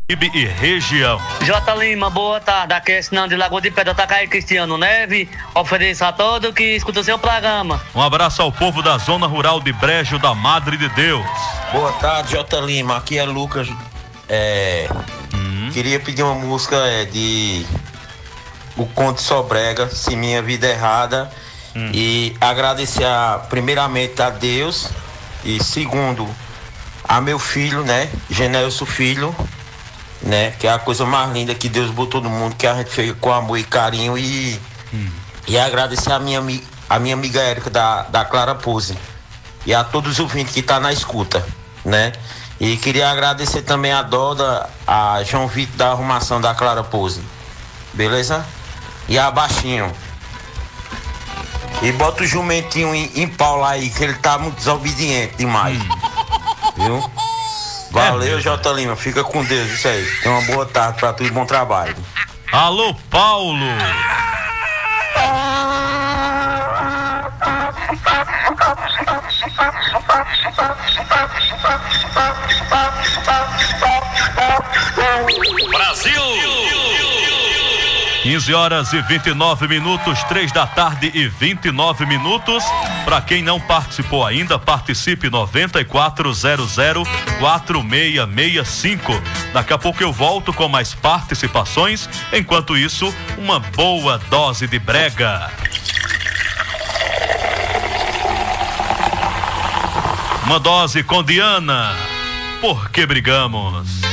E região. J. Lima, boa tarde. Aqui é Sinão de Lagoa de Pedra, Tacaí Cristiano Neve. Ofereço a todo que escuta o seu programa. Um abraço ao povo da zona rural de Brejo da Madre de Deus. Boa tarde, J. Lima. Aqui é Lucas. Queria pedir uma música de O Conde Sobrega, Se Minha Vida Errada. E agradecer primeiramente a Deus e segundo a meu filho, né? Genelso Filho, né? Que é a coisa mais linda que Deus botou no mundo, que a gente fez com amor e carinho. E agradecer a minha amiga Érica da Clara Pose e a todos os ouvintes que tá na escuta, né? E queria agradecer também a Doda, a João Vitor da arrumação da Clara Pose, beleza? E a Baixinho. E bota o jumentinho em Paula aí, que ele tá muito desobediente demais. Viu? Valeu, J. Lima. Fica com Deus, isso aí. Tenha uma boa tarde pra tu e bom trabalho. Alô, Paulo! Brasil! 15 horas e 29 minutos, 3 da tarde e 29 minutos. Para quem não participou ainda, participe 94004665. Daqui a pouco eu volto com mais participações. Enquanto isso, uma boa dose de brega. Uma dose com Diana. Por que brigamos?